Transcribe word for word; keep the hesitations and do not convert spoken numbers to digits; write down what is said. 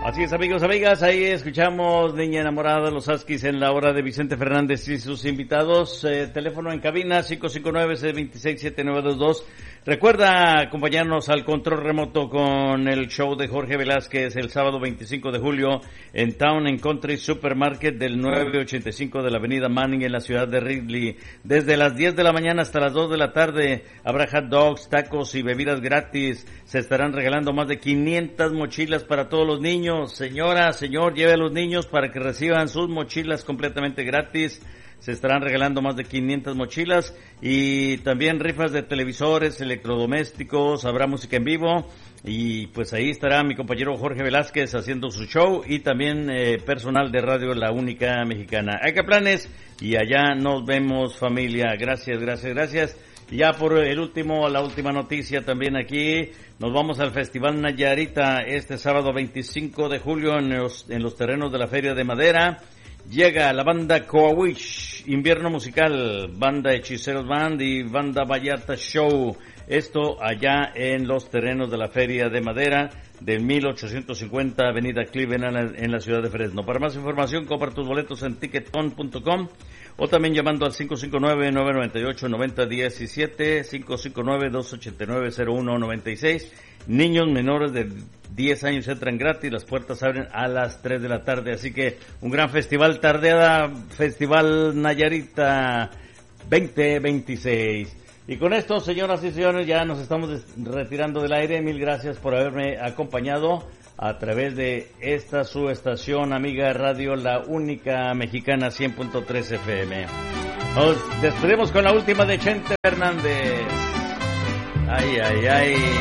Así es, amigos, amigas, ahí escuchamos Niña Enamorada, los Huskies en la hora de Vicente Fernández y sus invitados. Eh, teléfono en cabina cinco cinco nueve, seis dos seis, siete nueve dos dos. Recuerda acompañarnos al control remoto con el show de Jorge Velázquez el sábado veinticinco de julio en Town and Country Supermarket del nueve ochenta y cinco de la avenida Manning en la ciudad de Ridley. Desde las diez de la mañana hasta las dos de la tarde habrá hot dogs, tacos y bebidas gratis. Se estarán regalando más de quinientas mochilas para todos los niños. Señora, señor, lleve a los niños para que reciban sus mochilas completamente gratis. Se estarán regalando más de quinientas mochilas y también rifas de televisores, electrodomésticos, habrá música en vivo y pues ahí estará mi compañero Jorge Velázquez haciendo su show y también eh, personal de Radio La Única Mexicana. Hay que planes y allá nos vemos, familia. Gracias, gracias, gracias. Y ya por el último, la última noticia también aquí, nos vamos al Festival Nayarita este sábado veinticinco de julio en los, en los terrenos de la Feria de Madera. Llega la banda Coawish, Invierno Musical, Banda Hechiceros Band y Banda Vallarta Show. Esto allá en los terrenos de la Feria de Madera de mil ochocientos cincuenta Avenida Cleveland en la ciudad de Fresno. Para más información, compra tus boletos en ticketton punto com o también llamando al cinco cinco nueve, nueve nueve ocho, nueve cero uno siete, cinco cinco nueve, dos ocho nueve, cero uno nueve seis. Niños menores de diez años entran gratis, las puertas abren a las tres de la tarde, así que un gran festival tardeada, Festival Nayarita veinte veintiséis. Y con esto, señoras y señores, ya nos estamos retirando del aire. Mil gracias por haberme acompañado a través de esta su estación amiga Radio La Única Mexicana cien punto tres F M. Nos despedimos con la última de Chente Fernández. Ay, ay, ay.